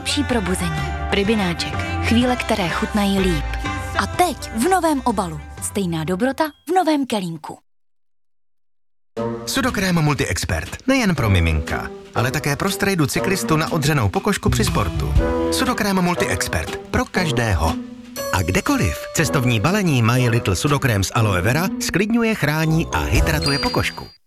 nejlepší probuzení. Pribináček. Chvíle, které chutnají líp. A teď v novém obalu. Stejná dobrota v novém kelímku. Sudokrém Multi-Expert. Nejen pro miminka, ale také pro strejdu cyklistu na odřenou pokožku při sportu. Sudokrém Multi-Expert. Pro každého. A kdekoliv. Cestovní balení My Little Sudokrém z aloe vera sklidňuje, chrání a hydratuje pokožku.